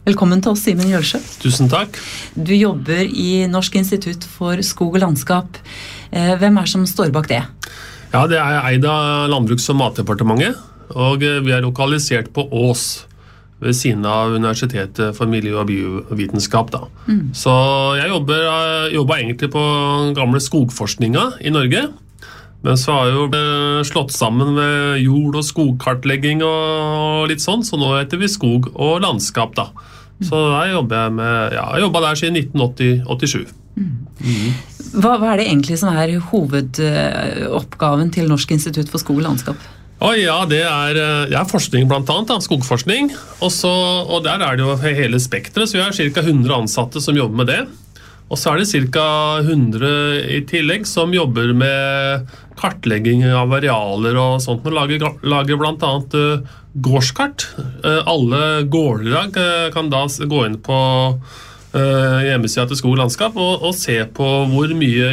Velkommen til oss, Simen Gjølsjø. Tusen takk. Du jobber i Norsk institutt for skog og landskap. Hvem som står bak det? Ja, det eid av Landbruks- og matdepartementet, og vi lokalisert på Ås, ved siden av Universitetet for miljø- og biovitenskap. Så jeg jobber egentlig på gamle skogforskninga i Norge, men så har jeg jo slått sammen med jord- og skogkartlegging og litt sånn, så nå heter vi skog og landskap da. Så der jobber jeg med, jeg jobbet der siden 1987. Hva det egentlig som hovedoppgaven til Norsk institutt for skog og landskap? Ja, det forskning blant annet, skogforskning, og der det jo hele spektret, så vi har ca. 100 ansatte som jobber med det, og så det ca. 100 i tillegg som jobber med kartlegging av arealer og sånt, og lager blant annet gårdskart. Alle gårder kan da gå inn på hjemmesida til skog og landskap og se på hvor mye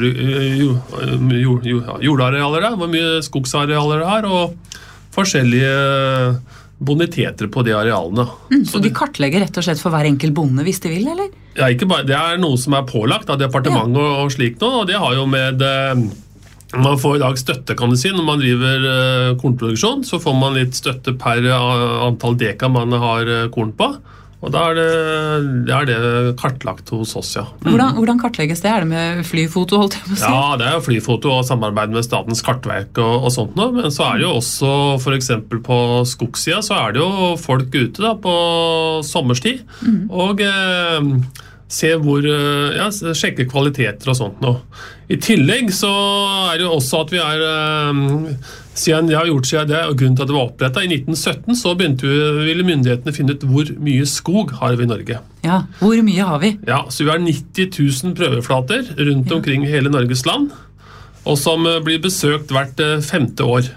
jordarealer hvor mye skogsarealer det har, og forskjellige boniteter på de arealene. Så de kartlegger rett og slett for hver enkelt bonde hvis de vil, eller? Ja, ikke bare, det noe som pålagt av departementet og slik nå, og det har jo med man får i dag støtte, kan du si, når man driver kornproduksjon, så får man litt støtte per antall deka man har korn på. Og da det kartlagt hos oss, ja. Hvordan kartlegges det? Det med flyfoto, holdt jeg på å si? Ja, det jo flyfoto og samarbeid med Statens kartverk og sånt nå, men så det jo også, for eksempel på skogssida, så det jo folk ute da, på sommerstid, og se sjekke kvaliteter og sånt nå. I tillegg så det jo også at vi siden jeg har gjort siden det, og grunnen til at det var opprettet i 1917, så ville myndighetene finne ut hvor mye skog har vi i Norge. Ja, hvor mye har vi? Ja, så vi har 90 000 prøveflater rundt omkring hele Norges land, og som blir besøkt hvert 5. år,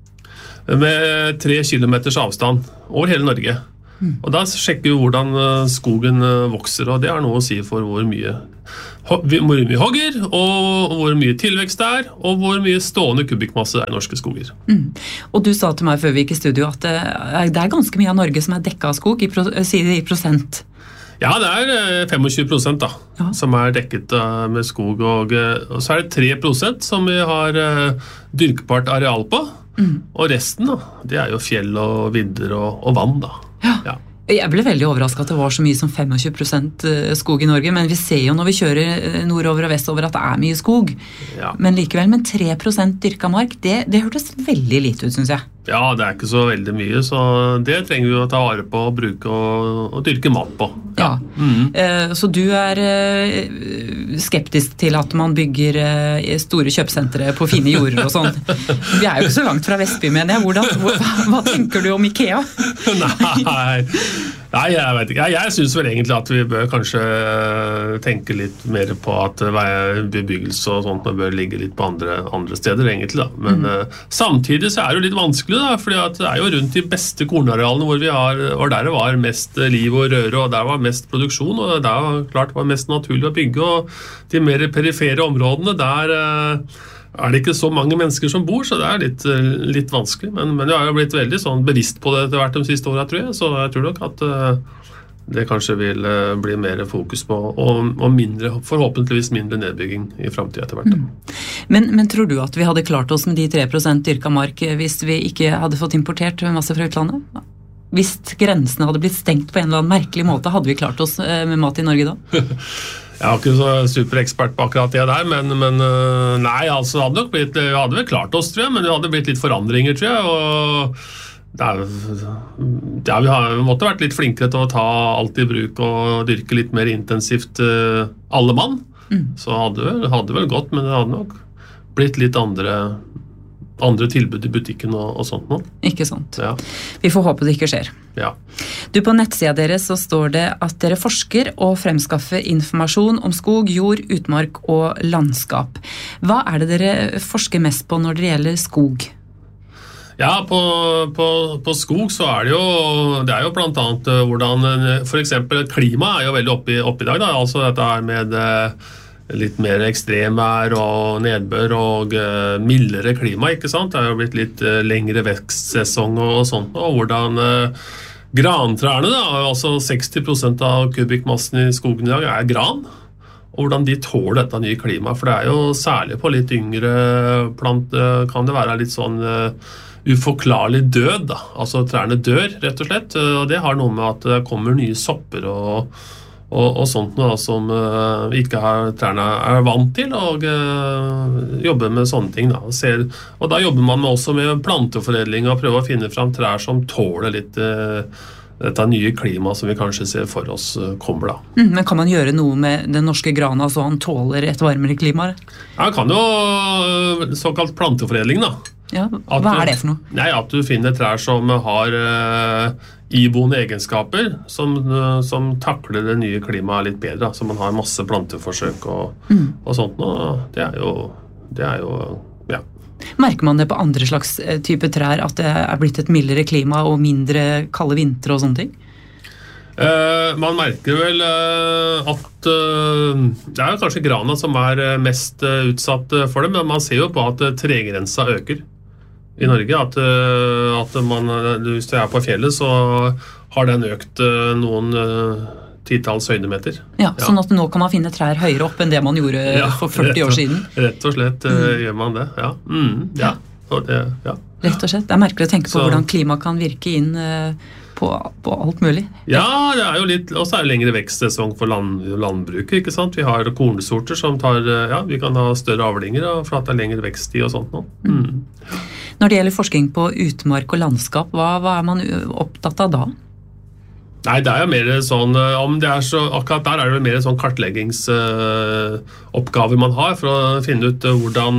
med 3 kilometers avstand over hele Norge. Og da sjekker vi hvordan skogen vokser, og det har noe å si for hvor mye hogger, og hvor mye tilvekst det og hvor mye stående kubikkmasse det i norske skoger. Og du sa til meg før vi gikk i studio at det ganske mye av Norge som dekket av skog, sier det i prosent? Ja, det 25% da, som dekket med skog, og så det 3% som vi har dyrkbart areal på, og resten da, det jo fjell og vidder og vann da. Ja. Jeg ble veldig overrasket at det var så mye som 25% skog i Norge, men vi ser jo når vi kjører nordover og vestover at det mye skog. Ja. Men likevel, 3% dyrka mark, det hørtes veldig lite ut, synes jeg. Ja, det ikke så veldig mye, så det trenger vi å ta vare på, bruke og dyrke mat på. Ja. Så du skeptisk til at man bygger store kjøpsentre på fine jorder og sånn. Vi jo ikke så langt fra Vestby, mener jeg. Hva tenker du om IKEA? Nei, jeg vet ikke. Jeg synes vel egentlig at vi bør kanskje tenke litt mer på at bebyggelse og sånt bør ligge litt på andre steder egentlig da. Men samtidig så det jo litt vanskelig da, fordi at det jo rundt de beste kornarealene hvor der det var mest liv og røre, og der var mest produksjon, og der klart var mest naturlig å bygge, og de mer perifere områdene, der det ikke så mange mennesker som bor, så det litt vanskelig, men jeg har jo blitt veldig sånn bevisst på det etter hvert de siste årene, tror jeg, så jeg tror nok at det kanskje vil bli mer fokus på, og forhåpentligvis mindre nedbygging i fremtiden etter hvert. Men tror du at vi hadde klart oss med de 3% dyrka mark hvis vi ikke hadde fått importert masse fra utlandet? Hvis grensene hadde blitt stengt på en eller annen merkelig måte, hadde vi klart oss med mat i Norge da? Jeg ikke så superekspert på akkurat det der, men nei, altså vi hadde vel klart oss, tror jeg, men det hadde blitt litt forandringer, tror jeg, og vi måtte vært litt flinkere til å ta alt i bruk og dyrke litt mer intensivt alle mann, så hadde vel gått, men det hadde nok blitt litt andre tilbud i butikken og sånt nå. Ikke sant. Ja. Vi får håpe det ikke skjer. Ja. Du, på nettsida deres så står det at dere forsker og fremskaffer informasjon om skog, jord, utmark og landskap. Hva det dere forsker mest på når det gjelder skog? Ja, på skog så det jo blant annet hvordan, for eksempel klima jo veldig oppe i dag da, altså dette med litt mer ekstremvær og nedbør og mildere klima, ikke sant? Det jo blitt litt lengre vekstsesong og sånt, og hvordan Grantrærne da, altså 60% av kubikkmassen I skogen I dag gran, og hvordan de tåler dette nye klimaet, for det jo særlig på litt yngre planter kan det være litt sånn uforklarlig død da, altså trærne dør rett og slett, og det har noe med at det kommer nye sopper og sånt noe som ikke trærne vant til og jobbe med sånne ting da. Og da jobber man også med planteforedling og prøve å finne frem trær som tåler litt dette nye klimaet som vi kanskje ser for oss kommer da. Men kan man gjøre noe med den norske grana så han tåler et varmere klima? Ja, kan jo såkalt planteforedling da. Ja, hva det for noe? Nei, at du finner trær som har iboende egenskaper som takler det nye klimaet litt bedre, så man har masse planteforsøk og sånt nå. Det jo ja. Merker man det på andre slags type trær at det blitt et mildere klima og mindre kalde vintre og sånne ting? Man merker vel at det jo kanskje grana som mest utsatt for det, men man ser jo på at tregrensa øker I Norge, at man, hvis du på fjellet, så har den økt noen titalls høydemeter. Ja, sånn at nå kan man finne trær høyere opp enn det man gjorde for 40 år siden. Rett og slett gjør man det, ja. Ja. Rett og slett. Det merkelig å tenke på hvordan klima kan virke inn på alt mulig. Ja, det jo litt, og så det lengre vekstsesong for landbruket, ikke sant? Vi har kornsorter som vi kan ha større avlinger, for at det lengre veksttid og sånt nå. Når det gjelder forskning på utmark og landskap, hva man opptatt av da? Nei, det jo mer sånn, om det så, akkurat der det mer sånn kartleggingsoppgave man har for å finne ut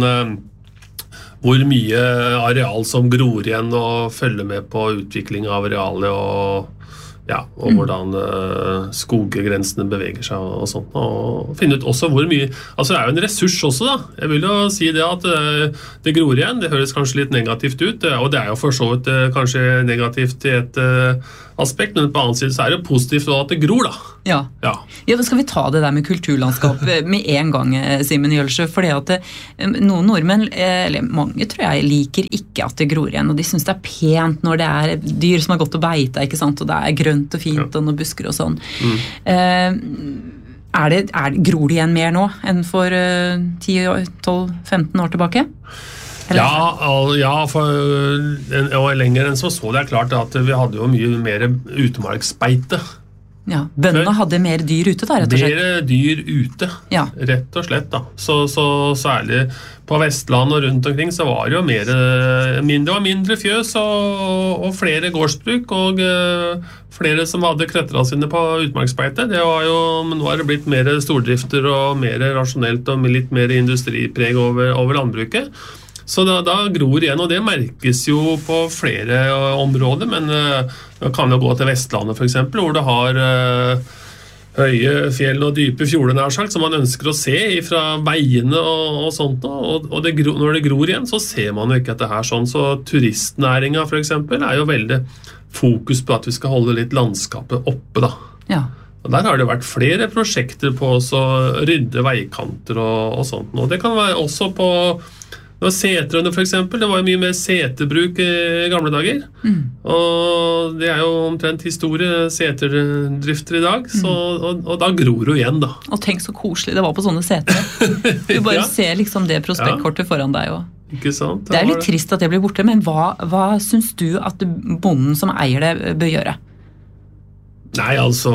hvor mye areal som gror igjen og følge med på utvikling av arealet og hvordan skoggrensene beveger seg og sånt, og finne ut også hvor mye, altså det jo en ressurs også da, jeg vil jo si det at det gror igjen, det høres kanskje litt negativt ut, og det jo for så vidt kanskje negativt I et aspekt, men på annen side så det positivt at det gror da. Ja, men skal vi ta det der med kulturlandskap med en gang, Simen Gjølsjø, fordi at noen nordmenn, eller mange tror jeg, liker ikke at det gror igjen, og de synes det pent når det dyr som har gått og beita, ikke sant, og det grønt og fint og noen busker og sånn. Gror det igjen mer nå enn for 10-12-15 år tilbake? For lenger enn så det klart at vi hadde jo mye mer utmarksbeite. Ja, bøndene hadde mer dyr ute da, rett og slett. Mer dyr ute, rett og slett da. Så særlig på Vestland og rundt omkring så var det jo mindre fjøs og flere gårdsbruk og flere som hadde krøtterne sine på utmarksbeite. Det var jo, men nå det blitt mer stordrifter og mer rasjonelt og litt mer industripreg over landbruket. Så da gror igjen, og det merkes jo på flere områder, men man kan jo gå til Vestlandet for eksempel, hvor det har høye fjell og dype fjorder nær sagt, som man ønsker å se fra veiene og sånt, og når det gror igjen, så ser man jo ikke at det her sånn, så turistnæringen for eksempel jo veldig fokus på at vi skal holde litt landskapet oppe da. Ja. Og der har det vært flere prosjekter på å rydde veikanter og sånt, og det kan være også på setrene for eksempel, det var jo mye mer seterbruk I gamle dager, og det jo omtrent historie seterdrifter I dag, og da gror det igjen da. Og tenk så koselig det var på sånne setre. Du bare ser liksom det prospektkortet foran deg. Ikke sant? Det litt trist at det blir borte, men hva synes du at bonden som eier det bør gjøre? Nei, altså,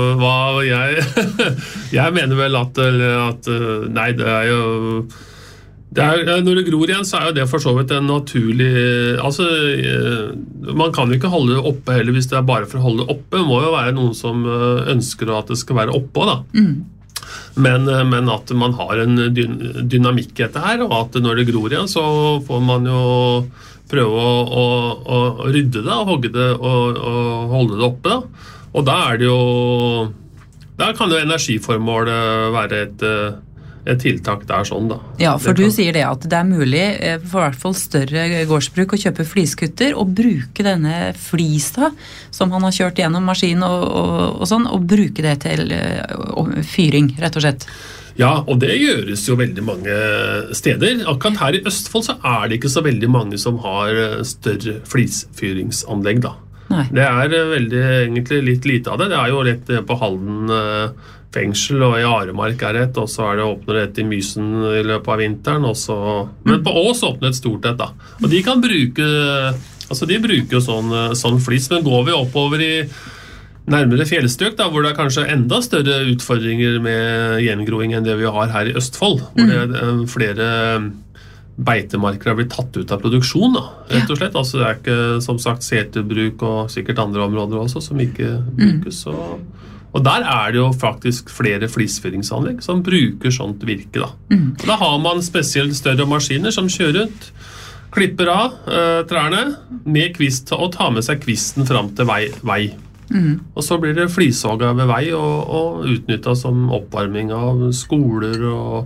jeg mener vel at nei, det jo når det gror igjen, så jo det for så vidt en naturlig altså, man kan jo ikke holde det oppe heller hvis det bare for å holde det oppe, det må jo være noen som ønsker at det skal være oppe da. Men at man har en dynamikk I dette her, og at når det gror igjen, så får man jo prøve å rydde det, og hogge det, og holde det oppe da. Og da det jo, da kan jo energiformål være et tiltak der sånn da. Ja, for du sier det at det mulig for I hvert fall større gårdsbruk å kjøpe fliskutter og bruke denne flisa som han har kjørt gjennom maskinen og sånn, og bruke det til fyring, rett og slett. Ja, og det gjøres jo veldig mange steder. Akkurat her I Østfold så det ikke så veldig mange som har større flisfyringsanlegg da. Nei. Nei. Det veldig, egentlig litt lite av det. Det jo rett på Halden fengsel, og i Aremark et, og så det åpner et i Mysen i løpet av vinteren, og så... Men på Ås åpner et stort et, da. Og de kan bruke... Altså, de bruker jo sånn flis, men går vi oppover i nærmere fjellstrøk, da, hvor det kanskje enda større utfordringer med gjengroing enn det vi har her i Østfold, hvor det flere beitemarker har blitt tatt ut av produksjon, da, rett og slett. Altså, det ikke, som sagt, seterbruk og sikkert andre områder også, som ikke brukes. Og der det jo faktisk flere flisfyringsanlegg som bruker sånt virke, da. Da har man spesielt større maskiner som kjører rundt, klipper av trærne med kvist og tar med seg kvisten fram til vei. Og så blir det flisåga ved vei og utnyttet som oppvarming av skoler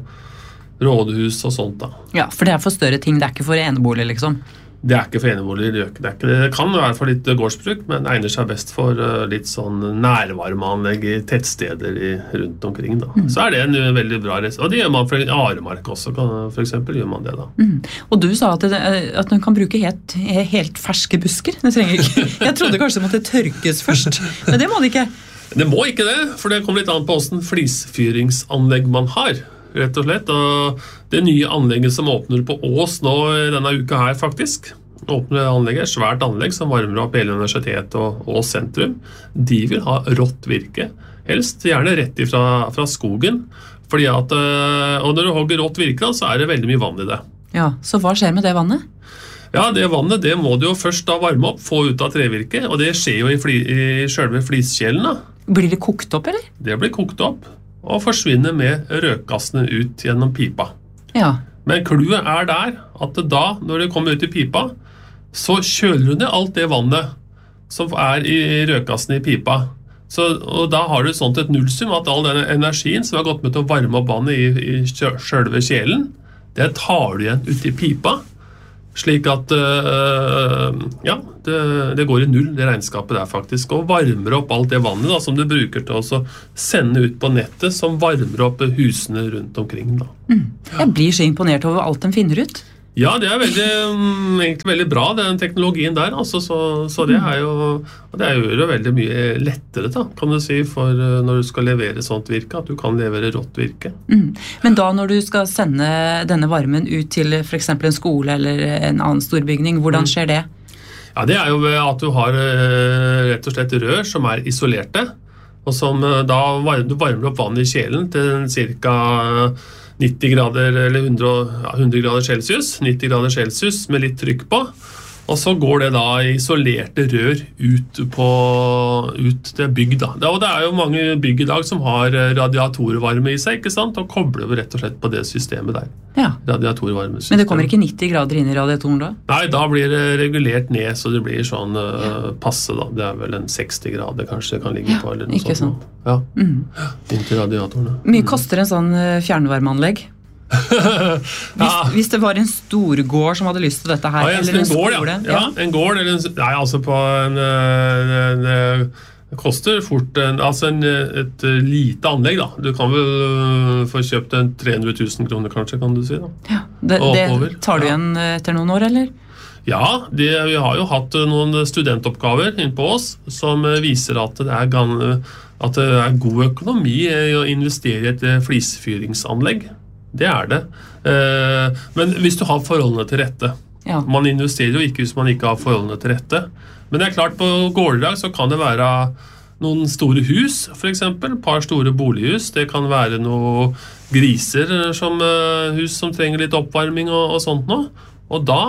og rådhus og sånt, da. Ja, for det for større ting, det ikke for enebolig, liksom. Det ikke for eneboliger, det kan være for litt gårdsbruk, men egner seg best for litt sånn nærvarmeanlegg i tettsteder rundt omkring, da. Så det en veldig bra og det gjør man for Aremark også, for eksempel gjør man det, da. Og du sa at den kan bruke helt ferske busker. Det trenger ikke. Jeg trodde kanskje det måtte tørkes først, men det må det ikke. Det må ikke det, for det kommer litt an på hvordan flisfyringsanlegg man har, rett og slett. Og det nye anlegget som åpner på Ås nå denne uka her, faktisk, åpner anlegget, svært anlegg som varmer opp hele universitetet og Ås sentrum. De vil ha rått virke, helst gjerne rett fra skogen, fordi at, og når du hogger rått virke, så det veldig mye vann i det. Ja, så hva skjer med det vannet? Ja, det vannet, det må du jo først da varme opp, få ut av trevirke, og det skjer jo i selve fliskjelen, da. Blir det kokt opp, eller? Det blir kokt opp, og forsvinner med røkgassene ut gjennom pipa. Ja. Men kluet der at da, når det kommer ut i pipa, så kjøler du ned alt det vannet som i røkgassene i pipa. Og da har du sånt et nullsum at all denne energien som har gått med til å varme opp vannet i selve kjelen, det tar du igjen ut i pipa, slik at ja, det går i null, det regnskapet der faktisk, og varmer opp alt det vannet da, som du bruker til å sende ut på nettet, som varmer opp husene rundt omkring. Da. Jeg blir så imponert over alt den finner ut. Ja, det egentlig veldig bra, den teknologien der, altså, så det gjør det veldig mye lettere, da, kan du si, for når du skal levere sånt virke, at du kan levere rått virke. Men da når du skal sende denne varmen ut til for eksempel en skole eller en annen storbygning, hvordan skjer det? Ja, det jo ved at du har rett og slett rør som isolerte, og som da varmer opp vann i kjelen til cirka 90 grader eller 100 grader Celsius, 90 grader Celsius med litt trykk på, og så går det da isolerte rør ut til bygg da. Og det jo mange bygg i dag som har radiatorvarme i seg, ikke sant? Og kobler rett og slett på det systemet der. Ja. Radiatorvarmesystemet. Men det kommer ikke 90 grader inn i radiatoren da? Nei, da blir det regulert ned, så det blir sånn passe da. Det vel en 60 grader kanskje det kan ligge på. Eller noe ikke sånt. Sant? Ja, inntil radiatorene. Mye koster en sånn fjernvarmeanlegg? Hvis det var en stor gård som hadde lyst til dette her, eller en skole? Ja, en gård, nei, altså på det koster fort et lite anlegg da. Du kan vel få kjøpt 300 000 kroner kanskje, kan du si da. Ja, det tar du igjen etter noen år, eller? Ja, vi har jo hatt noen studentoppgaver inne på oss som viser at det god økonomi i å investere i et flisfyringsanlegg. Det det. Men hvis du har forholdene til rette. Ja. Man investerer jo ikke hvis man ikke har forholdene til rette. Men det klart, på gårdelag så kan det være noen store hus, for eksempel. Et par store bolighus. Det kan være noen griser som hus som trenger litt oppvarming og sånt nå. Og da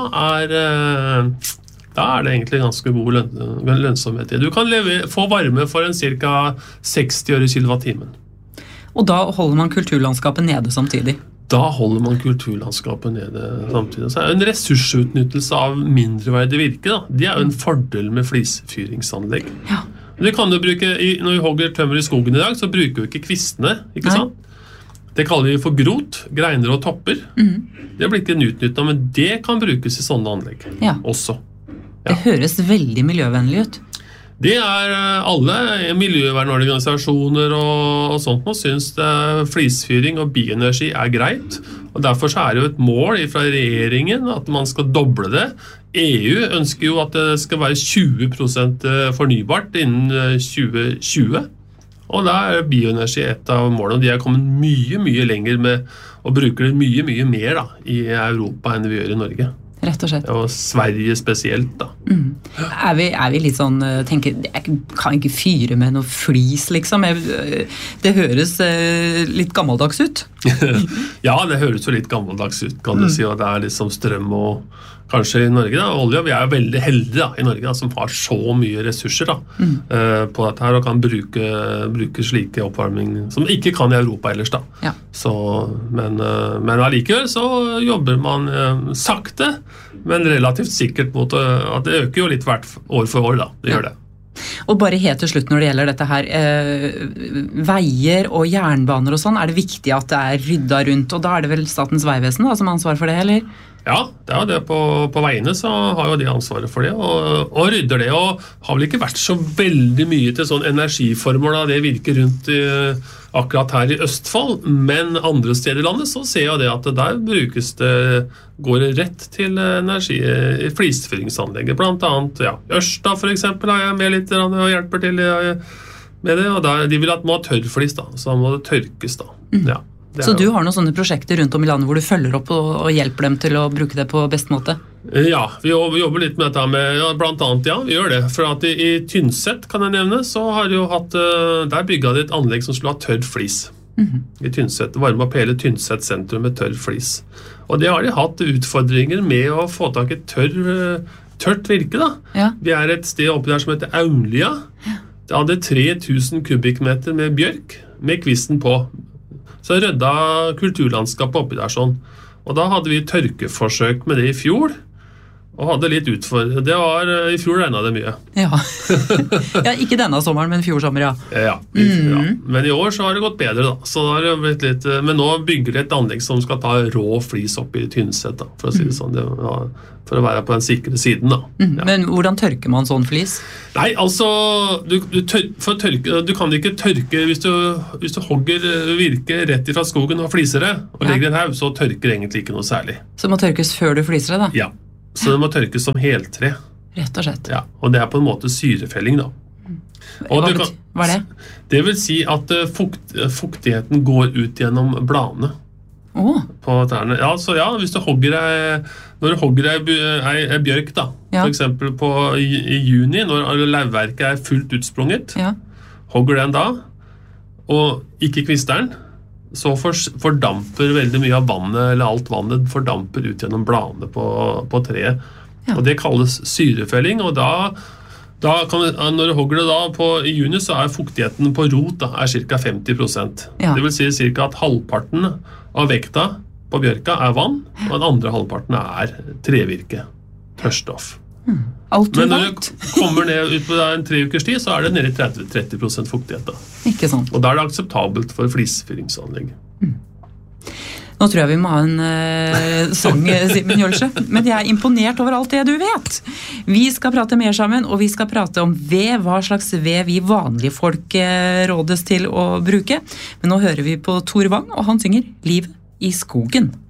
det egentlig ganske god lønnsomhet. Du kan få varme for en cirka 60 øre kilowattimen. Og da holder man kulturlandskapet nede samtidig? Da holder man kulturlandskapet nede samtidig. Så en ressursutnyttelse av mindreverdig virke, da. Det jo en fordel med flisfyringsanlegg. Ja. Det kan du bruke, når vi hogger tømmer i skogen i dag, så bruker vi ikke kvistene, ikke sant? Det kaller vi for grot, greiner og topper. Det blir ikke utnyttet, men det kan brukes i sånne anlegg også. Ja. Det høres veldig miljøvennlig ut. Det alle miljøvernorganisasjoner og sånt nå synes flisfyring og bioenergi greit, Og derfor så det jo et mål fra regjeringen at man skal doble det. EU ønsker jo at det skal være 20% fornybart innen 2020. Og da bioenergi et av målene. De kommet mye lenger med å bruke det mye mer da, i Europa enn vi gjør i Norge. Rett og slett. Og Sverige spesielt da. Vi litt sånn, tenker, jeg kan ikke fyre med noe flis liksom, det høres litt gammeldags ut. Ja, det høres jo litt gammeldags ut, kan du si, og det liksom strøm og kanskje i Norge da, olje, vi jo veldig heldige da, i Norge da, som har så mye ressurser da, på dette her, og kan bruke slike oppvarming som ikke kan i Europa ellers da. Ja. Så, men allikevel så jobber man sakte, men relativt sikkert mot at det øker jo litt hvert år for år da, det gjør det. Og bare helt til slutt når det gjelder dette her, veier og jernbaner og sånn, det viktig at det ryddet rundt, og da det vel Statens vegvesen da, som har ansvar for det, eller? Ja, det det. På veiene så har jo de ansvaret for det, og rydder det, og har vel ikke vært så veldig mye til sånn energiformål da det virker rundt akkurat her i Østfold, men andre steder i landet så ser jeg det at der brukes det, går det rett til energi i flisfyringsanlegget, blant annet, ja, Ørsta for eksempel har jeg med litt og hjelper til med det, og der, de vil at man har tørrflis da, så må det tørkes da, ja. Så du har noen sånne prosjekter rundt om i landet hvor du følger opp og hjelper dem til å bruke det på best måte? Ja, vi jobber litt med dette med, ja, blant annet, ja, vi gjør det. For at i Tynset, kan jeg nevne, så har de jo hatt, der bygget de et anlegg som skulle ha tørr flis. I Tynset, varme opp hele Tynset sentrum med tørr flis. Og det har de hatt utfordringer med å få tak i tørt virke da. Ja. Vi et sted oppe der som heter Aunlia. Det hadde 3000 kubikkmeter med bjørk, med kvisten på. Så rødda kulturlandskapet oppi der sånn. Og da hadde vi tørkeforsøk med det i fjor, og hadde litt utfordring. I fjor regnet det mye. Ja. Ja, ikke denne sommeren, men fjor sommer, ja. Ja, ja. Men i år så har det gått bedre da. Så da har det blitt litt, men nå bygger det et anlegg som skal ta rå flis opp i Tynset da, for å si det sånn. For å være på den sikre siden da. Ja. Men hvordan tørker man sånn flis? Nei, altså, du kan ikke tørke hvis du hogger virke rett fra skogen og fliser det, og legger en haug, så tørker egentlig ikke noe særlig. Så det må tørkes før du fliser det da? Ja, så det må tørkes som heltre. Rett og slett. Ja, og det på en måte syrefelling da. Hva det? Det vil si at fuktigheten går ut gjennom bladene. På trærne. Ja, så ja, hvis du hogger når du hogger ei bjørk da, for eksempel i juni, når lauvverket fullt utsprunget, hogger den da, og ikke kvister den, så fordamper veldig mye av vannet, eller alt vannet fordamper ut gjennom bladene på treet. Og det kalles syrefelling, og når du hogger det da i juni, så fuktigheten på rot da, cirka 50%. Det vil si cirka at halvparten av vekta på bjørka vann, og den andre halvparten trevirke, tørrstoff. Men når du kommer ned ut på en 3 ukers tid, så det nede i 30% fuktighet da. Ikke sant. Og da det akseptabelt for flisfyringsanlegg. Nå tror jeg vi må ha en sang, Simen Jølsjø, men jeg imponert over alt det du vet. Vi skal prate mer sammen, og vi skal prate om ved, hva slags ved vi vanlige folk rådes til å bruke. Men nå hører vi på Tor Wang, og han synger Liv i skogen.